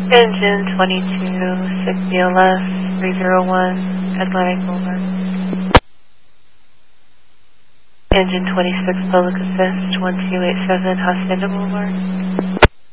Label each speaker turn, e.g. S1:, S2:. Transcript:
S1: Engine 22, 6 BLS, 301, Atlantic Boulevard. Engine 26, Public Assist, 1287, Hacienda Boulevard.